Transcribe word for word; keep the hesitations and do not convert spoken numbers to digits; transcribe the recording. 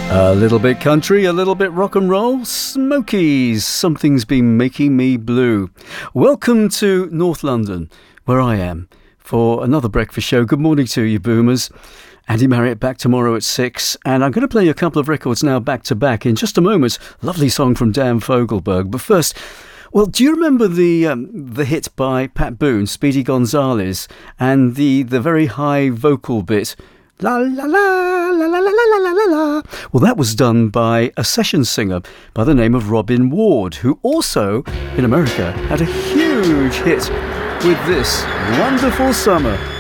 A little bit country, a little bit rock and roll. Smokies, Something's Been Making Me Blue. Welcome to North London, where I am, for another breakfast show. Good morning to you, boomers. Andy Marriott back tomorrow at six, and I'm going to play you a couple of records now back to back. In just a moment, lovely song from Dan Fogelberg. But first, well, do you remember the um, the hit by Pat Boone, Speedy Gonzales, and the, the very high vocal bit? La la la la la la la la la la. Well, that was done by a session singer by the name of Robin Ward, who also, in America, had a huge hit with this wonderful summer.